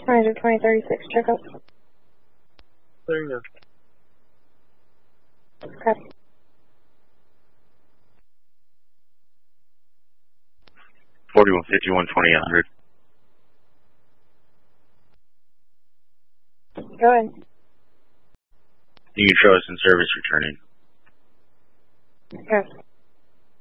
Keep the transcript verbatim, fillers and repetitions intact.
Manager twenty thirty-six, check up. There you go. Copy. forty-one fifty-one, twenty-eight hundred. Go ahead. New trust and service returning. Okay.